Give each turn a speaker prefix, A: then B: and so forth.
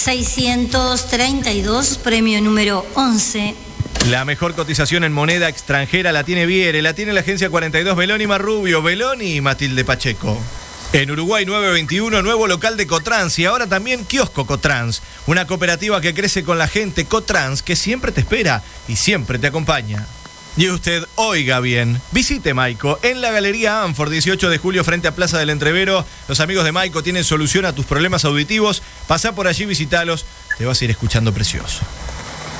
A: 632, premio número 11.
B: La mejor cotización en moneda extranjera la tiene Viere, la tiene la agencia 42 Beloni Marrubio, Beloni y Matilde Pacheco. En Uruguay 921, nuevo local de Cotrans y ahora también kiosco Cotrans, una cooperativa que crece con la gente. Cotrans, que siempre te espera y siempre te acompaña. Y usted oiga bien, visite Maico en la Galería Anford, 18 de julio frente a Plaza del Entrevero. Los amigos de Maico tienen solución a tus problemas auditivos. Pasá por allí, visitalos, te vas a ir escuchando precioso.